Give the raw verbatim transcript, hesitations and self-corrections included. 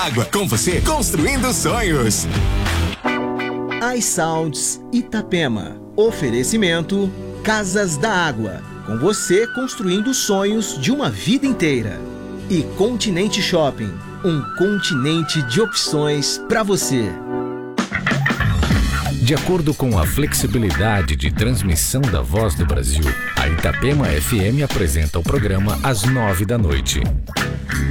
Água, com você, construindo sonhos. iSounds Itapema. Oferecimento Casas da Água. Com você construindo sonhos de uma vida inteira. E Continente Shopping. Um continente de opções para você. De acordo com a flexibilidade de transmissão da Voz do Brasil, a Itapema F M apresenta o programa às nove da noite.